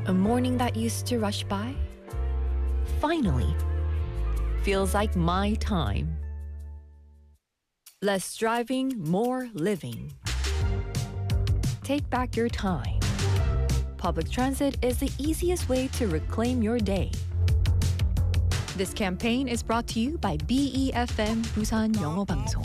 A morning that used to rush by? Finally, feels like my time. Less driving, more living. Take back your time. Public transit is the easiest way to reclaim your day. This campaign is brought to you by BEFM Busan 영어 방송.